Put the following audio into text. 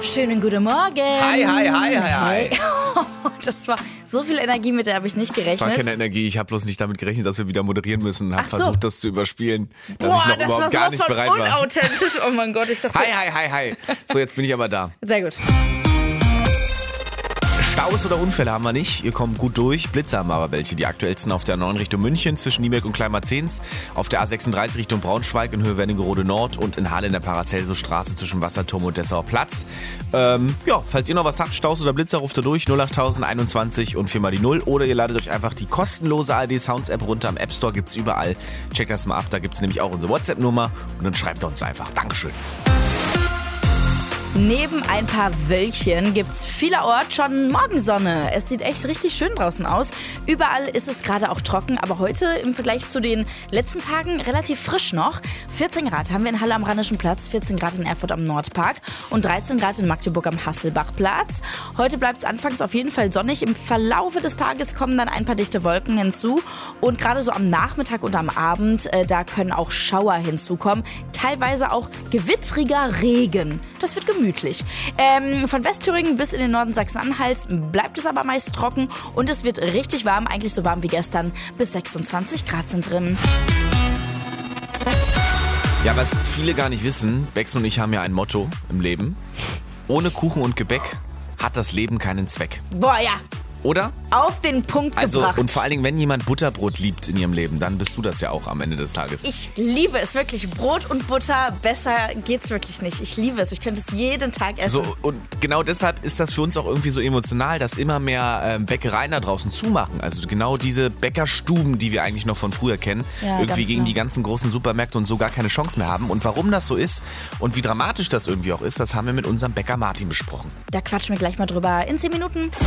Schönen guten Morgen. Hi. Das war so viel Energie, mit der habe ich nicht gerechnet. Das war keine Energie, ich habe bloß nicht damit gerechnet, dass wir wieder moderieren müssen. Habe versucht, das zu überspielen, dass ich noch überhaupt gar nicht bereit war. Das war unauthentisch. Oh mein Gott, ich dachte... Hi. So, jetzt bin ich aber da. Sehr gut. Staus oder Unfälle haben wir nicht. Ihr kommt gut durch. Blitze haben wir aber welche. Die aktuellsten auf der 9 Richtung München zwischen Nieberg und Kleinmarzens. Auf der A36 Richtung Braunschweig in Höhe Wernigerode Nord und in Halle in der Paracelsus-Straße zwischen Wasserturm und Dessauer Platz. Falls ihr noch was habt, Staus oder Blitzer, ruft ihr durch 08021 und 4 mal die 0. Oder ihr ladet euch einfach die kostenlose ARD Sounds App runter. Am App Store gibt's überall. Checkt das mal ab. Da gibt's nämlich auch unsere WhatsApp-Nummer. Und dann schreibt ihr uns einfach. Dankeschön. Neben ein paar Wölkchen gibt's vielerorts schon Morgensonne. Es sieht echt richtig schön draußen aus. Überall ist es gerade auch trocken, aber heute im Vergleich zu den letzten Tagen relativ frisch noch. 14 Grad haben wir in Halle am Rheinischen Platz, 14 Grad in Erfurt am Nordpark und 13 Grad in Magdeburg am Hasselbachplatz. Heute bleibt es anfangs auf jeden Fall sonnig. Im Verlaufe des Tages kommen dann ein paar dichte Wolken hinzu. Und gerade so am Nachmittag und am Abend, da können auch Schauer hinzukommen. Teilweise auch gewittriger Regen. Das wird gemütlich. Von Westthüringen bis in den Norden Sachsen-Anhalts bleibt es aber meist trocken und es wird richtig warm, eigentlich so warm wie gestern, bis 26 Grad sind drin. Ja, was viele gar nicht wissen, Bex und ich haben ja ein Motto im Leben. Ohne Kuchen und Gebäck hat das Leben keinen Zweck. Boah, ja. Oder? Auf den Punkt gebracht. Und vor allen Dingen, wenn jemand Butterbrot liebt in ihrem Leben, dann bist du das ja auch am Ende des Tages. Ich liebe es wirklich. Brot und Butter, besser geht's wirklich nicht. Ich liebe es. Ich könnte es jeden Tag essen. So, und genau deshalb ist das für uns auch irgendwie so emotional, dass immer mehr Bäckereien da draußen zumachen. Also genau diese Bäckerstuben, die wir eigentlich noch von früher kennen, irgendwie gegen die ganzen großen Supermärkte und so gar keine Chance mehr haben. Und warum das so ist und wie dramatisch das irgendwie auch ist, das haben wir mit unserem Bäcker Martin besprochen. Da quatschen wir gleich mal drüber in 10 Minuten.